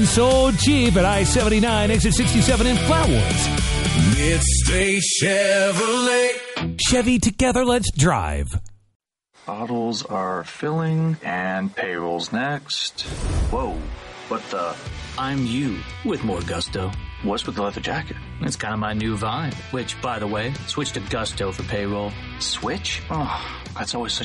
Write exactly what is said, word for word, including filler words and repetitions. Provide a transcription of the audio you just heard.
So cheap at I seventy-nine, exit sixty-seven in Flatwoods. Midstate Chevrolet. Chevy, together, let's drive. Bottles are filling and payrolls next. Whoa, what the? I'm you with more gusto. What's with the leather jacket? It's kind of my new vibe, which, by the way, switch to Gusto for payroll. Switch? Oh, that's always such